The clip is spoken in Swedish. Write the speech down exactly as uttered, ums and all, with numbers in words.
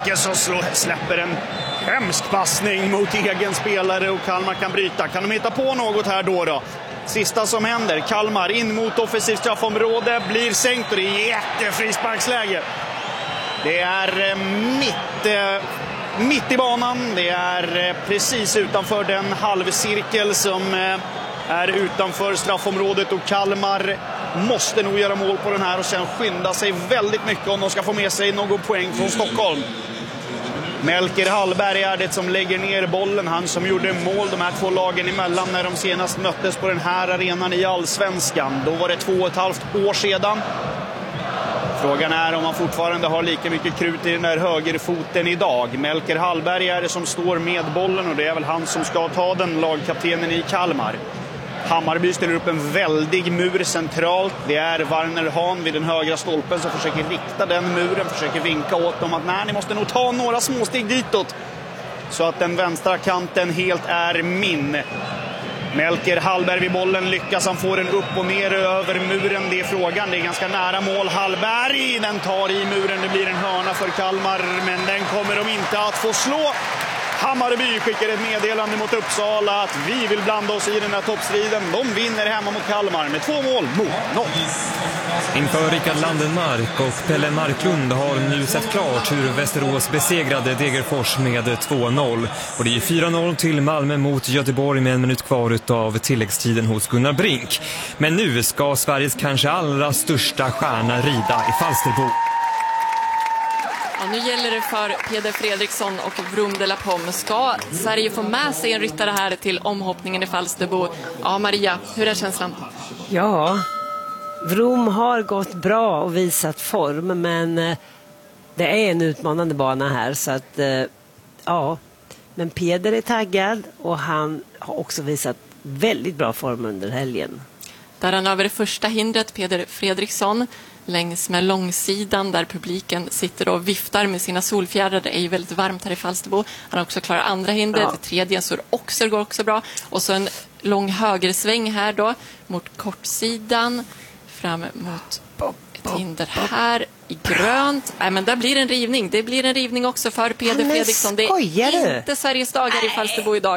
Marquez och slår, släpper en hemsk passning mot egen spelare och Kalmar kan bryta. Kan de hitta på något här då då? Sista som händer, Kalmar in mot offensivt straffområde, blir sänkt och det är jättefrisparksläge. Det är mitt, mitt i banan, det är precis utanför den halvcirkel som är utanför straffområdet och Kalmar måste nog göra mål på den här och sen skynda sig väldigt mycket om de ska få med sig någon poäng från Stockholm. Melker Hallberg är det som lägger ner bollen. Han som gjorde mål de här två lagen emellan när de senast möttes på den här arenan i Allsvenskan. Då var det två och ett halvt år sedan. Frågan är om han fortfarande har lika mycket krut i den där högerfoten idag. Melker Hallberg är det som står med bollen och det är väl han som ska ta den, lagkaptenen i Kalmar. Hammarby ställer upp en väldig mur centralt. Det är Warner Hahn vid den högra stolpen som försöker rikta den muren, försöker vinka åt dem att nej, ni måste nog ta några småsteg ditåt. Så att den vänstra kanten helt är min. Melker Hallberg vid bollen, lyckas han få den upp och ner över muren, det är frågan. Det är ganska nära mål. Hallberg, den tar i muren, det blir en hörna för Kalmar, men den kommer de inte att få slå. Hammarby skickar ett meddelande mot Uppsala att vi vill blanda oss i den här toppstriden. De vinner hemma mot Kalmar med två mål mot noll. Inför Rickard Landenmark och Pelle Marklund har nu sett klart hur Västerås besegrade Degerfors med två noll. Och det är fyra noll till Malmö mot Göteborg med en minut kvar av tilläggstiden hos Gunnar Brink. Men nu ska Sveriges kanske allra största stjärna rida i Falsterbo. Ja, nu gäller det för Peder Fredriksson och Vroom de la Pomme. Ska Sverige få med sig en ryttare här till omhoppningen i Falsterbo? Ja, Maria, hur är känslan? Ja, Vroom har gått bra och visat form, men det är en utmanande bana här. Så att, ja, men Peder är taggad och han har också visat väldigt bra form under helgen. Där han över det första hindret, Peder Fredriksson, längs med långsidan där publiken sitter och viftar med sina solfjädrar. Det är ju väldigt varmt här i Falsterbo. Han har också klarat andra hindret. Ja. Det tredje så också går också bra. Och så en lång högersväng här då mot kortsidan. Fram mot ett hinder här i grönt. Nej, men där blir en rivning. Det blir en rivning också för Peder Fredriksson. Det är inte Sveriges dagar i Falsterbo idag.